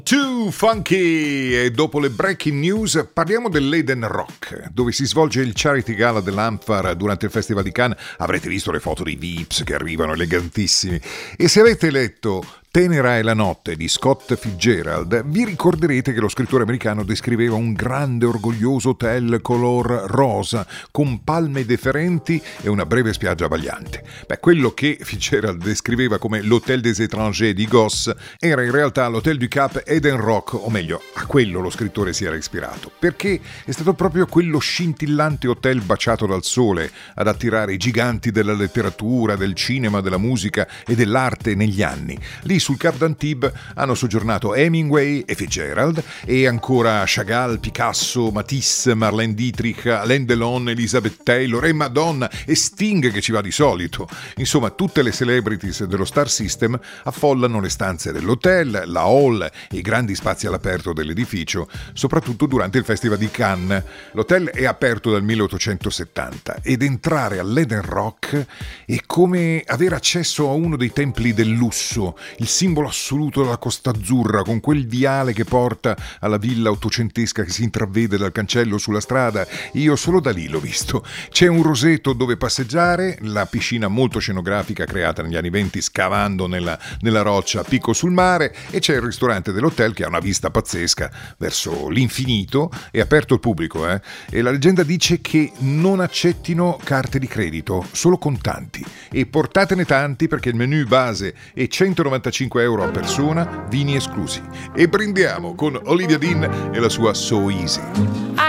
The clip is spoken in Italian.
Too Funky! E dopo le breaking news parliamo dell'Eden Rock, dove si svolge il Charity Gala dell'Amphar durante il Festival di Cannes. Avrete visto le foto dei Vips che arrivano elegantissimi. E se avete letto Tenera è la notte di Scott Fitzgerald, vi ricorderete che lo scrittore americano descriveva un grande orgoglioso hotel color rosa con palme deferenti e una breve spiaggia abbagliante. Quello che Fitzgerald descriveva come l'Hôtel des Étrangers di Goss era in realtà l'Hotel du Cap Eden Rock, o meglio, a quello lo scrittore si era ispirato, perché è stato proprio quello scintillante hotel baciato dal sole ad attirare i giganti della letteratura, del cinema, della musica e dell'arte negli anni. Lì sul Cap d'Antibes hanno soggiornato Hemingway e Fitzgerald e ancora Chagall, Picasso, Matisse, Marlène Dietrich, Alain Delon, Elizabeth Taylor e Madonna e Sting che ci va di solito. Insomma, tutte le celebrities dello Star System affollano le stanze dell'hotel, la hall e i grandi spazi all'aperto dell'edificio, soprattutto durante il Festival di Cannes. L'hotel è aperto dal 1870 ed entrare all'Eden Rock è come avere accesso a uno dei templi del lusso, il simbolo assoluto della Costa Azzurra, con quel viale che porta alla villa ottocentesca che si intravede dal cancello sulla strada. Io solo da lì l'ho visto. C'è un roseto dove passeggiare, la piscina molto scenografica creata negli anni '20 scavando nella roccia a picco sul mare, e c'è il ristorante dell'hotel che ha una vista pazzesca verso l'infinito, è aperto al pubblico, e la leggenda dice che non accettino carte di credito, solo contanti, e portatene tanti perché il menù base è 195 euro a persona, vini esclusi. E brindiamo con Olivia Dean e la sua So Easy.